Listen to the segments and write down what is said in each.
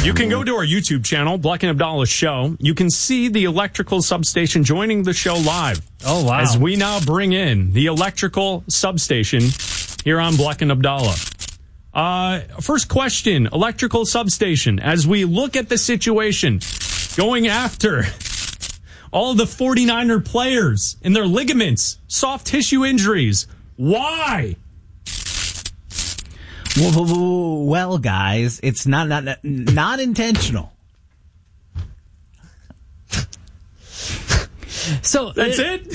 You can go to our YouTube channel, Bleck and Abdallah Show. You can see the electrical substation joining the show live. Oh, wow. As we now bring in the electrical substation here on Bleck and Abdallah. First question, electrical substation. As we look at the situation, going after all the 49er players and their ligaments, soft tissue injuries, why? Well, guys, it's not intentional. So that's it?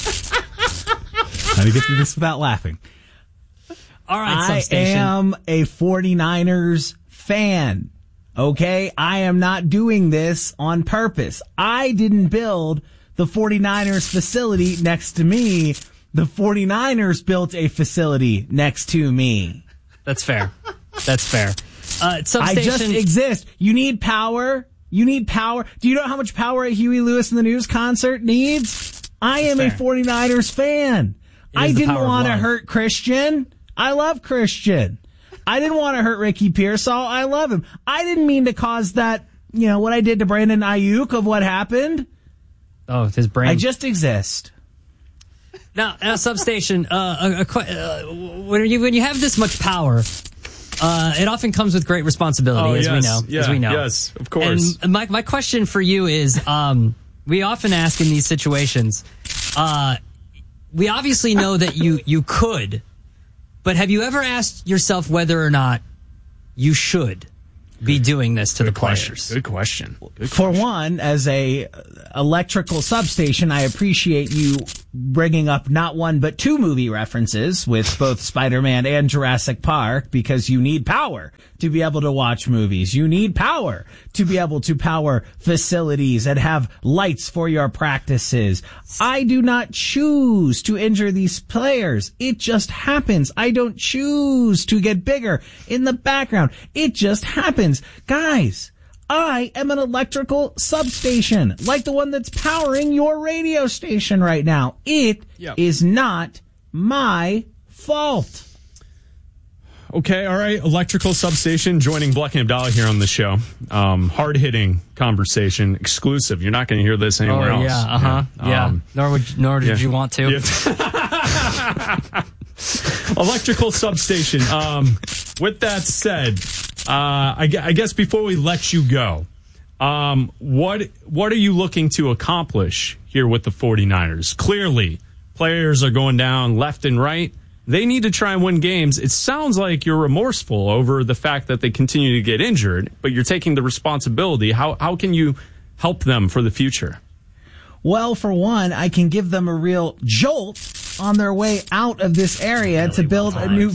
How to get through this without laughing. All right, I am a 49ers fan. Okay? I am not doing this on purpose. I didn't build the 49ers facility next to me. The 49ers built a facility next to me. That's fair. That's fair. I just exist. You need power. You need power. Do you know how much power a Huey Lewis in the News concert needs? I am a 49ers fan. I didn't want to hurt Christian. I love Christian. I didn't want to hurt Ricky Pearsall. I love him. I didn't mean to cause that, what I did to Brandon Ayuk of what happened. Oh, his brain. I just exist. Now, substation, when you have this much power, it often comes with great responsibility, as we know. Yes, of course. And my question for you is, we often ask in these situations, we obviously know that you could, but have you ever asked yourself whether or not you should be doing this to the players? Good question. For one, as a electrical substation, I appreciate you bringing up not one but two movie references with both Spider-Man and Jurassic Park, because you need power to be able to watch movies. You need power to be able to power facilities and have lights for your practices. I do not choose to injure these players. It just happens. I don't choose to get bigger in the background. It just happens. Guys, I am an electrical substation, like the one that's powering your radio station right now. It is not my fault. Okay, all right. Electrical substation joining Bleck and Abdallah here on the show. Hard-hitting conversation, exclusive. You're not going to hear this anywhere else. Yeah. Nor did you want to. Yeah. Electrical substation. With that said, I guess before we let you go, what are you looking to accomplish here with the 49ers? Clearly, players are going down left and right. They need to try and win games. It sounds like you're remorseful over the fact that they continue to get injured, but you're taking the responsibility. How can you help them for the future? Well, for one, I can give them a real jolt on their way out of this area to build a new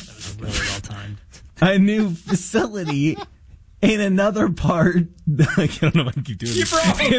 facility in another part. I don't know if I can keep doing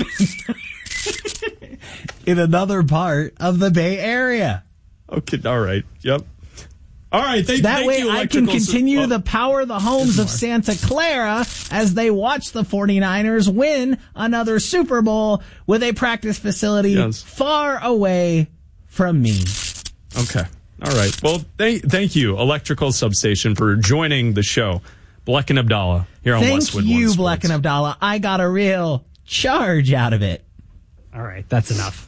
this. In another part of the Bay Area. Okay, all right. Yep. All right. That way I can continue to power the homes of Santa Clara as they watch the 49ers win another Super Bowl with a practice facility far away from me. Okay. All right. Well, thank you, Electrical Substation, for joining the show. Bleck and Abdallah here on Westwood One Thank you, Sports. Bleck and Abdallah. I got a real charge out of it. All right. That's enough.